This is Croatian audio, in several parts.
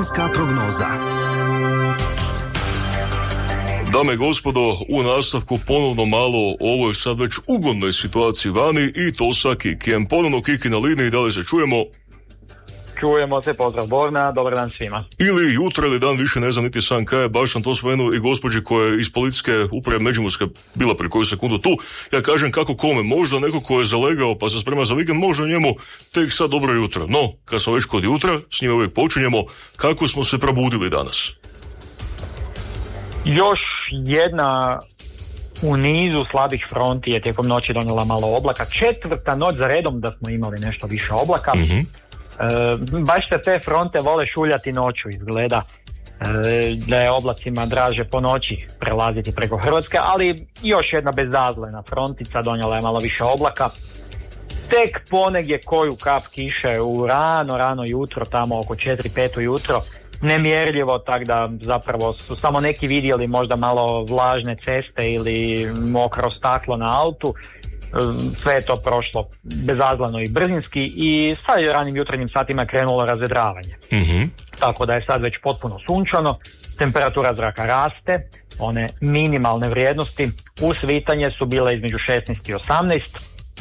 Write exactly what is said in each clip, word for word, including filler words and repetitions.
Vremenska prognoza. Dame i gospodo, u nastavku ponovno malo o ovoj sad već ugodnoj situaciji vani i to sa Kikijem. Ponovno Kiki na liniji, da li se čujemo? Čujemo se, pozdrav Borna, dobar dan svima. Ili jutro ili dan, više ne znam niti sam kaj, baš sam to spomenuo i gospođi koja je iz policijske uprave Međimurske bila prije koju sekundu tu. Ja kažem kako kome, možda neko ko je zalegao pa se sprema za vikend, možda njemu tek sad dobro jutro. No, kad smo već kod jutra, s njima uvijek počinjemo, kako smo se probudili danas? Još jedna u nizu slabih fronti je tijekom noći donijela malo oblaka. Četvrta noć za redom da smo imali nešto više oblaka. Mm-hmm. E, baš se te fronte vole šuljati noću, izgleda e, da je oblacima draže po noći prelaziti preko Hrvatske, ali još jedna bezazlena frontica donijela je malo više oblaka. Tek ponegdje koju kap kiše u rano, rano jutro, tamo oko četiri pet ujutro, nemjerljivo, tako da zapravo su samo neki vidjeli možda malo vlažne ceste ili mokro staklo na autu. Sve je to prošlo bezazleno i brzinski i sad je ranim jutarnjim satima je krenulo razvedravanje. Mm-hmm. Tako da je sad već potpuno sunčano, temperatura zraka raste, one minimalne vrijednosti u svitanje su bile između šesnaest i osamnaest,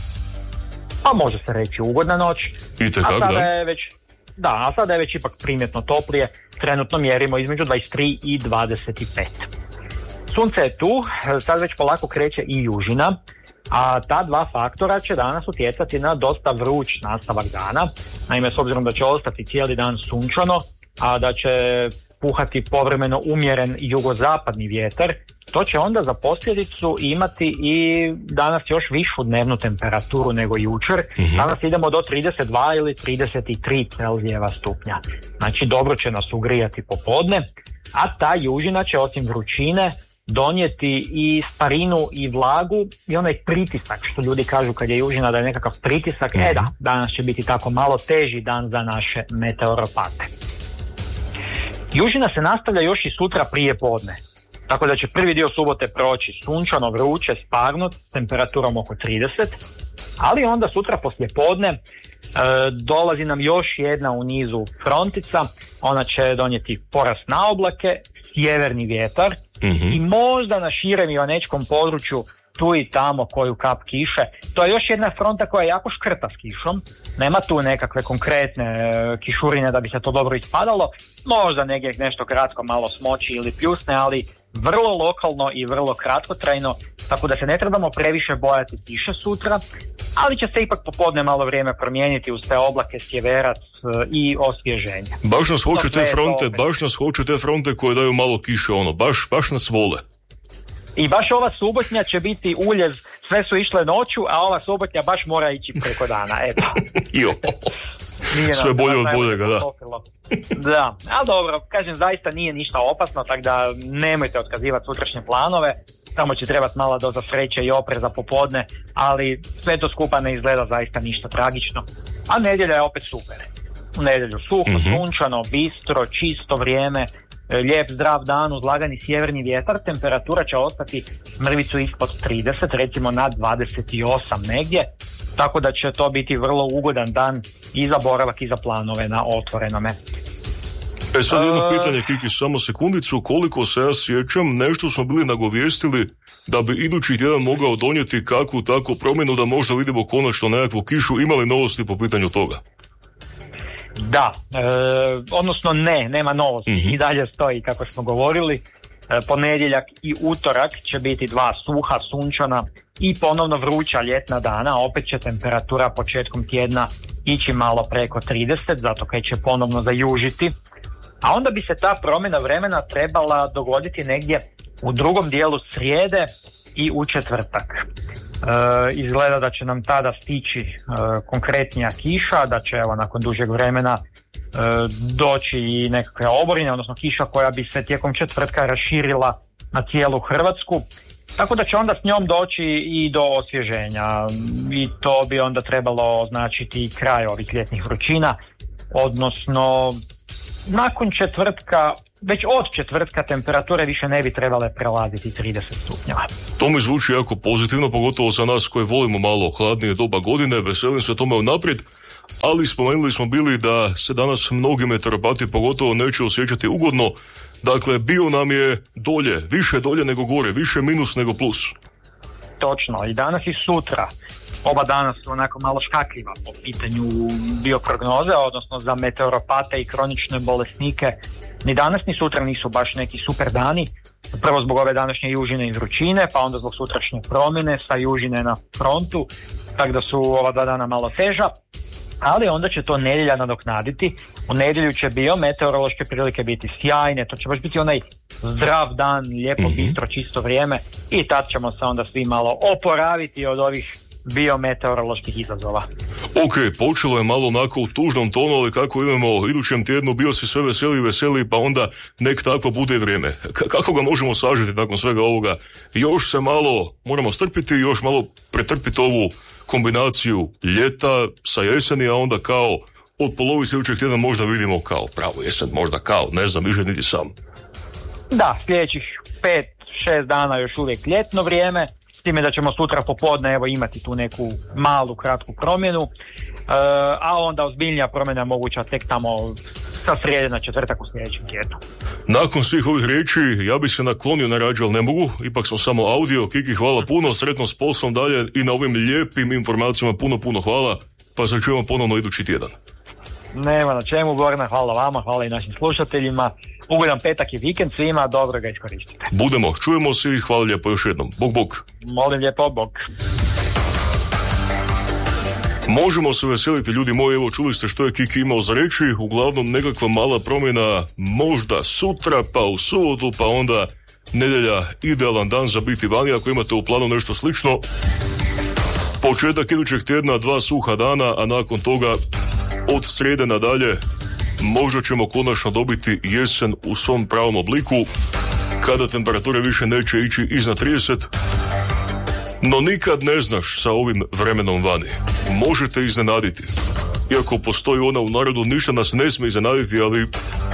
pa može se reći ugodna noć. Itekak, a sada da? je već Da, a sada je već ipak primjetno toplije, trenutno mjerimo između dvadeset tri i dvadeset pet. Sunce je tu, sad već polako kreće i južina, a ta dva faktora će danas utjecati na dosta vruć nastavak dana. Naime, s obzirom da će ostati cijeli dan sunčano, a da će puhati povremeno umjeren jugozapadni vjetar, to će onda za posljedicu imati i danas još višu dnevnu temperaturu nego jučer. Mm-hmm. Danas idemo do trideset dva ili trideset tri Celzijeva stupnja. Znači dobro će nas ugrijati popodne, a ta južina će osim vrućine donijeti i sparinu i vlagu i onaj pritisak, što ljudi kažu kad je južina da je nekakav pritisak. Mm-hmm. E da, danas će biti tako malo teži dan za naše meteoropate. Južina se nastavlja još i sutra prije podne, tako da će prvi dio subote proći sunčano, vruće, sparnut, s temperaturom oko trideset, ali onda sutra poslije podne e, dolazi nam još jedna u nizu frontica, ona će donijeti porast na oblake, sjeverni vjetar, mm-hmm. i možda na širem ivanečkom području tu i tamo koju kap kiše. To je još jedna fronta koja je jako škrta s kišom, nema tu nekakve konkretne e, kišurine da bi se to dobro ispadalo, možda negdje nešto kratko malo smoči ili pljusne, ali vrlo lokalno i vrlo kratkotrajno, tako da se ne trebamo previše bojati kiše sutra, ali će se ipak popodne malo vrijeme promijeniti uz te oblake, sjeverac e, i osvježenje. Baš nas hoće te fronte, baš nas hoće te fronte koje daju malo kiše, ono, baš, baš nas vole. I baš ova subotnja će biti uljez, sve su išle noću, a ova subotnja baš mora ići preko dana, eto. Jo, sve bolje od boljega, da. Da, ali dobro, kažem, zaista nije ništa opasno, tako da nemojte otkazivati sutrašnje planove, samo će trebati mala doza sreće i opreza popodne, ali sve to skupa ne izgleda zaista ništa tragično. A nedjelja je opet super. U nedjelju suho, mm-hmm. sunčano, bistro, čisto vrijeme, lijep zdrav dan uz lagani sjeverni vjetar, temperatura će ostati mrvicu ispod trideset, recimo na dvadeset osam negdje, tako da će to biti vrlo ugodan dan i za boravak i za planove na otvorenome. E sad jedno pitanje, Kiki, samo sekundicu, koliko se ja sjećam, nešto smo bili nagovijestili da bi idući tjedan mogao donijeti kakvu takvu promjenu da možda vidimo konačno nekakvu kišu, imali novosti po pitanju toga? Da, e, odnosno ne, nema novosti, mm-hmm. i dalje stoji kako smo govorili. E, ponedjeljak i utorak će biti dva suha, sunčana i ponovno vruća ljetna dana, opet će temperatura početkom tjedna ići malo preko trideset, zato kaj će ponovno zajužiti, a onda bi se ta promjena vremena trebala dogoditi negdje u drugom dijelu srijede i u četvrtak. E, izgleda da će nam tada stići e, konkretnija kiša, da će evo nakon dužeg vremena e, doći i nekakve oborine, odnosno kiša koja bi se tijekom četvrtka raširila na cijelu Hrvatsku, tako da će onda s njom doći i do osvježenja i to bi onda trebalo označiti kraj ovih ljetnih vrućina, odnosno nakon četvrtka, već od četvrtka temperature više ne bi trebale prelaziti trideset stupnjeva. To mi zvuči jako pozitivno, pogotovo za nas koji volimo malo hladnije doba godine, veselim se tome unaprijed. ali spomenuli smo bili da se danas mnogi meteoropati pogotovo neće osjećati ugodno. Dakle, bio nam je dolje, više dolje nego gore, više minus nego plus. Točno, i danas i sutra. Oba dana su onako malo škakljiva po pitanju bioprognoze, odnosno za meteoropate i kronične bolesnike. Ni danas ni sutra nisu baš neki super dani. Prvo zbog ove današnje južine i vrućine, pa onda zbog sutrašnje promjene sa južine na frontu, tako da su ova dva dana malo teža. Ali onda će to nedjelja nadoknaditi. U nedjelju će biometeorološke prilike biti sjajne, to će baš biti onaj zdrav dan, lijepo, mm-hmm. bistro, čisto vrijeme i tad ćemo se onda svi malo oporaviti od ovih biometeoroloških izazova. Ok, počelo je malo onako u tužnom tonu, ali kako idemo idućem tjednu, bio si sve veseli veseli, pa onda nek tako bude vrijeme. K- kako ga možemo sažeti nakon svega ovoga? Još se malo moramo strpiti, još malo pretrpiti ovu kombinaciju ljeta sa jeseni, a onda kao od polovice idućeg tjedna možda vidimo kao pravu jesen, možda kao, ne znam, više niti sam. Da, sljedećih pet, šest dana još uvijek ljetno vrijeme, s time da ćemo sutra popodne evo imati tu neku malu, kratku promjenu, e, a onda ozbiljnija promjena moguća tek tamo sa srijede na četvrtak u sljedećem tjednu. Nakon svih ovih riječi, ja bi se naklonio na rađu, ali ne mogu, ipak smo samo audio. Kiki, hvala puno, sretno s poslom dalje i na ovim lijepim informacijama puno, puno hvala, pa se čujemo ponovno idući tjedan. Nema na čemu, Gorna, hvala vama, hvala i našim slušateljima. Ugodan petak i vikend svima, dobro ga iskoristite. Budemo, čujemo se i hvala lijepo još jednom. Bog, bog. Molim lijepo, bog. Možemo se veseliti, ljudi moji, evo čuli ste što je Kiki imao za reći, uglavnom nekakva mala promjena možda sutra, pa u subotu, pa onda nedjelja idealan dan za biti vani, ako imate u planu nešto slično. Početak idućeg tjedna, dva suha dana, a nakon toga od srijede nadalje možda ćemo konačno dobiti jesen u svom pravom obliku, kada temperature više neće ići iznad trideset. No nikad ne znaš sa ovim vremenom vani. Možete iznenaditi. Iako postoji ona u narodu, ništa nas ne smije iznenaditi, ali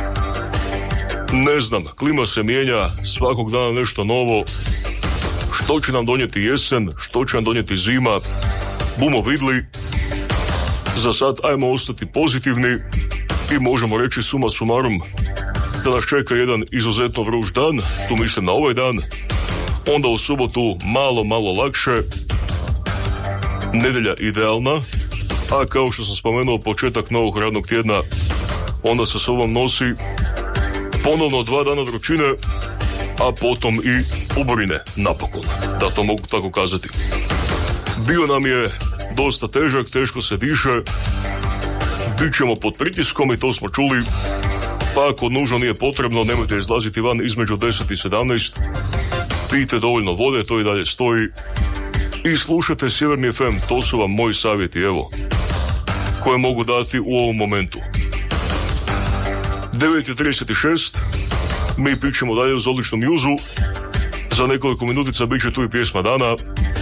ne znam, klima se mijenja, svakog dana nešto novo. Što će nam donijeti jesen, što će nam donijeti zima, bumo vidli. Za sad ajmo ostati pozitivni i možemo reći suma sumarum da nas čeka jedan izuzetno vruć dan, tu mislim na ovaj dan, onda u subotu malo, malo lakše, nedjelja idealna, a kao što sam spomenuo, početak novog radnog tjedna onda sa sobom nosi ponovno dva dana vrućine, a potom i oborine napokon, da to mogu tako kazati. Bio nam je dosta težak, teško se diše, bit ćemo pod pritiskom i to smo čuli, pa ako nužno nije potrebno, nemojte izlaziti van između deset i sedamnaest, pijte dovoljno vode, to i dalje stoji, i slušajte Sjeverni ef em, to su vam moji savjeti, evo, koje mogu dati u ovom momentu. devet i trideset šest, mi pićemo dalje uz odličnu mjuzu, za nekoliko minutica bit će tu i pjesma dana,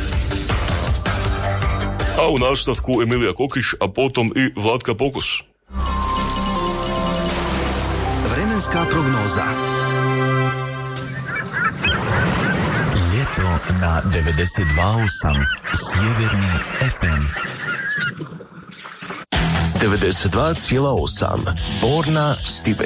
a u nastavku Emilija Kokić, a potom i Vlatka Pokos. Vremenska prognoza. Ljeto na devedeset dva osam Sjeverni ef em. devedeset dva osam Borna Stipe.